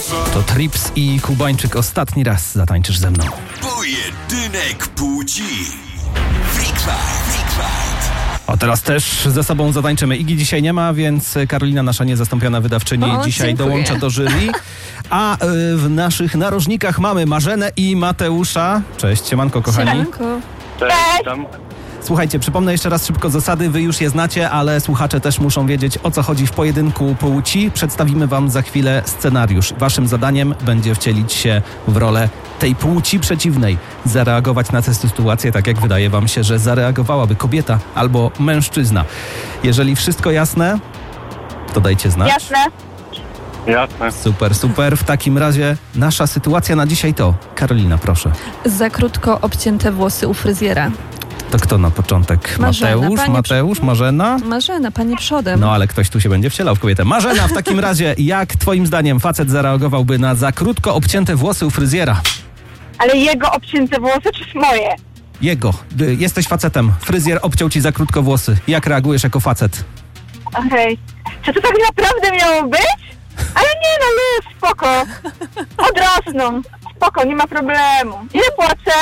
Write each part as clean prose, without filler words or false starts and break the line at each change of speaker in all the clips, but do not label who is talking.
To Trips i Kubańczyk. Ostatni raz zatańczysz ze mną.
Pojedynek płci. Freak Fight.
O, teraz też ze sobą zatańczymy. Igi dzisiaj nie ma, więc Karolina, nasza niezastąpiona wydawczyni, dzisiaj
dziękuję.
dołącza do jury. A w naszych narożnikach mamy Marzenę i Mateusza. Cześć, siemanko kochani.
Siemanko.
Cześć, witam.
Słuchajcie, przypomnę jeszcze raz szybko zasady, wy już je znacie, ale słuchacze też muszą wiedzieć, o co chodzi w pojedynku płci. Przedstawimy wam za chwilę scenariusz. Waszym zadaniem będzie wcielić się w rolę tej płci przeciwnej. Zareagować na tę sytuację tak, jak wydaje wam się, że zareagowałaby kobieta albo mężczyzna. Jeżeli wszystko jasne, to dajcie znać.
Jasne.
Jasne.
Super. W takim razie nasza sytuacja na dzisiaj to... Karolina, proszę.
Za krótko obcięte włosy u fryzjera.
To kto na początek?
Marzena,
Mateusz, Marzena?
Marzena, panie przodem.
No ale ktoś tu się będzie wcielał w kobietę. Marzena, w takim razie, jak twoim zdaniem facet zareagowałby na za krótko obcięte włosy u fryzjera?
Ale jego obcięte włosy czy moje?
Jego. Jesteś facetem. Fryzjer obciął ci za krótko włosy. Jak reagujesz jako facet?
Okej. Czy to tak naprawdę miało być? Ale nie no, luz, spoko. Odrosną. Spoko, nie ma problemu. Ile płacę?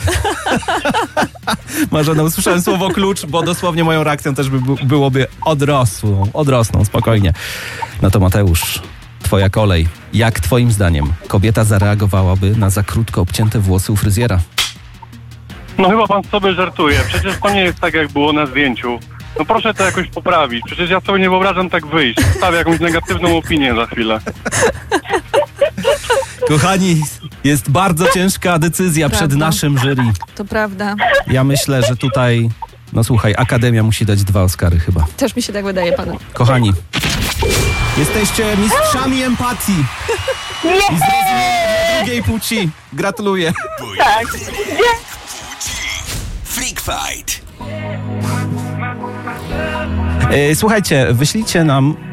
Marzena, usłyszałem słowo klucz, bo dosłownie moją reakcją też byłoby odrosną, spokojnie. No to Mateusz, twoja kolej. Jak twoim zdaniem kobieta zareagowałaby na za krótko obcięte włosy u fryzjera?
No chyba pan sobie żartuje. Przecież to nie jest tak, jak było na zdjęciu. No proszę to jakoś poprawić. Przecież ja sobie nie wyobrażam tak wyjść. Stawię jakąś negatywną opinię za chwilę.
Kochani, jest bardzo ciężka decyzja przed
Prawda.
naszym jury.
To prawda.
Ja myślę, że tutaj, no słuchaj, Akademia musi dać 2 Oscary chyba.
Też mi się tak wydaje, panu.
Kochani, jesteście mistrzami empatii i zrozumienia drugiej płci. Gratuluję.
Tak.
Freak Fight.
Słuchajcie, wyślijcie nam